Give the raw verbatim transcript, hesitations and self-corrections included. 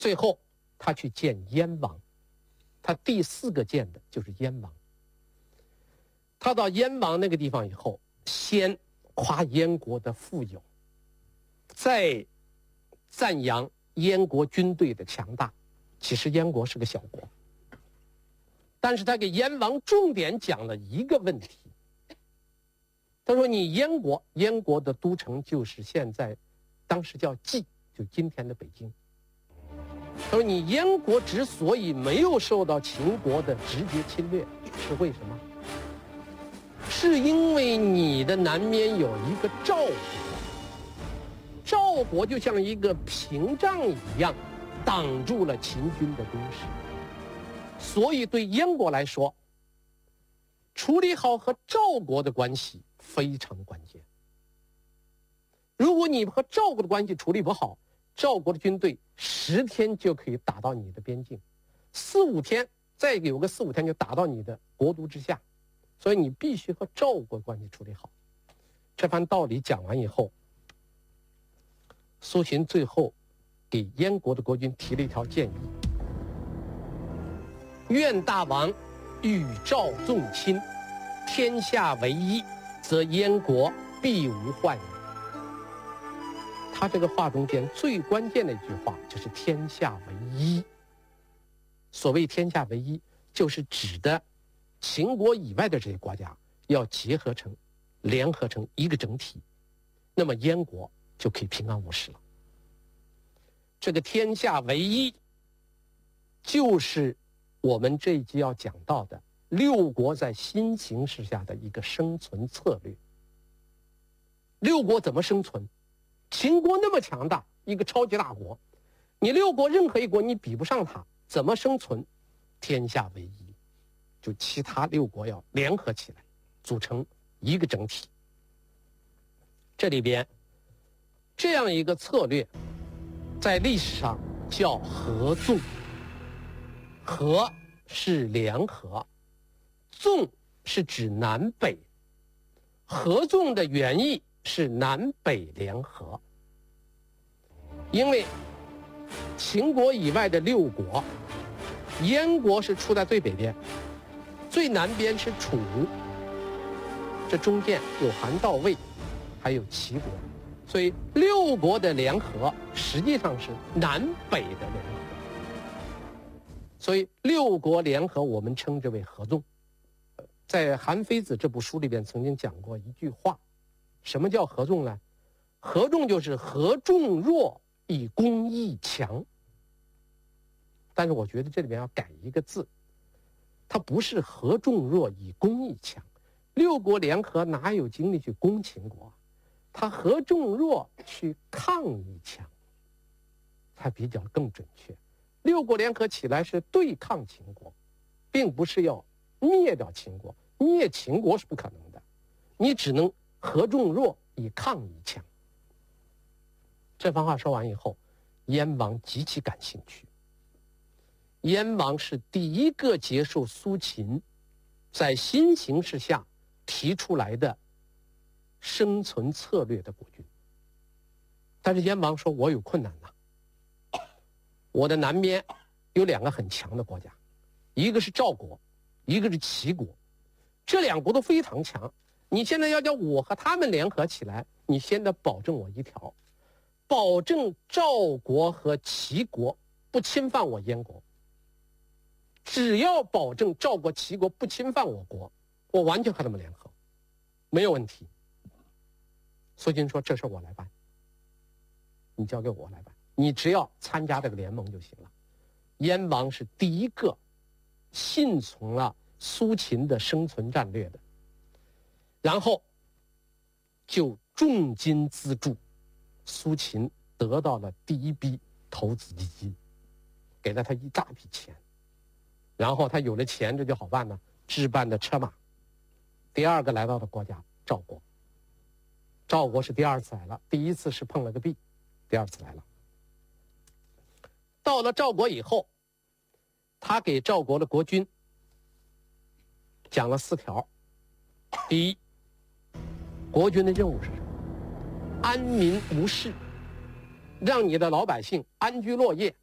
最后他去见燕王，他第四个见的就是燕王。他到燕王那个地方以后，先夸燕国的富有，再赞扬燕国军队的强大。其实燕国是个小国，但是他给燕王重点讲了一个问题。他说你燕国，燕国的都城就是现在当时叫蓟，就今天的北京。他说你燕国之所以没有受到秦国的直接侵略，是为什么？是因为你的南面有一个赵国，赵国就像一个屏障一样挡住了秦军的攻势，所以对燕国来说，处理好和赵国的关系非常关键。如果你和赵国的关系处理不好，赵国的军队十天就可以打到你的边境，四五天再有个四五天就打到你的国都之下，所以你必须和赵国关系处理好。这番道理讲完以后，苏秦最后给燕国的国君提了一条建议：愿大王与赵纵亲，天下为一，则燕国必无患矣。他这个话中间最关键的一句话就是天下为一。所谓天下为一，就是指的秦国以外的这些国家要结合成联合成一个整体，那么燕国就可以平安无事了。这个天下为一就是我们这一集要讲到的六国在新形势下的一个生存策略。六国怎么生存？秦国那么强大，一个超级大国，你六国任何一国你比不上它，怎么生存？天下为一，就其他六国要联合起来，组成一个整体。这里边这样一个策略在历史上叫合纵。合是联合，纵是指南北，合纵的原意是南北联合。因为秦国以外的六国，燕国是处在最北边，最南边是楚，这中间有韩赵魏，还有齐国，所以六国的联合实际上是南北的联合。所以六国联合我们称之为合纵。在韩非子这部书里边曾经讲过一句话，什么叫合纵呢？合纵就是合众弱以攻易强。但是我觉得这里面要改一个字，它不是合众弱以攻易强。六国联合哪有精力去攻秦国？它合众弱去抗易强，才比较更准确。六国联合起来是对抗秦国，并不是要灭掉秦国。灭秦国是不可能的，你只能合众弱以抗易强。这番话说完以后，燕王极其感兴趣。燕王是第一个接受苏秦在新形势下提出来的生存策略的国君。但是燕王说，我有困难呐、我的南边有两个很强的国家，一个是赵国，一个是齐国，这两国都非常强。你现在要叫我和他们联合起来，你现在保证我一条，保证赵国和齐国不侵犯我燕国。只要保证赵国、齐国不侵犯我国，我完全和他们联合，没有问题。苏秦说：“这事我来办，你交给我来办。你只要参加这个联盟就行了。”燕王是第一个信从了苏秦的生存战略的，然后就重金资助，苏秦得到了第一笔投资基金，给了他一大笔钱，然后他有了钱，这就好办了，置办的车马。第二个来到的国家赵国，赵国是第二次来了，第一次是碰了个壁，第二次来了。到了赵国以后，他给赵国的国君讲了四条。第一，国君的任务是什么？安民无事，让你的老百姓安居乐业，